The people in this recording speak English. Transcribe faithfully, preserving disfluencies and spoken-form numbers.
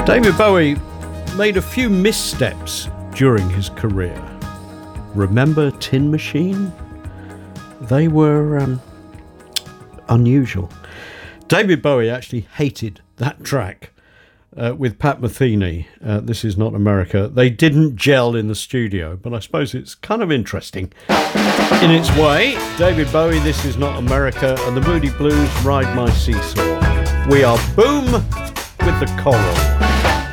David Bowie made a few missteps during his career. Remember Tin Machine? They were um, unusual. David Bowie actually hated that track uh, with Pat Metheny, uh, This Is Not America. They didn't gel in the studio, but I suppose it's kind of interesting. In its way, David Bowie, This Is Not America, and the Moody Blues, Ride My Seesaw. We are Boom with the Coral.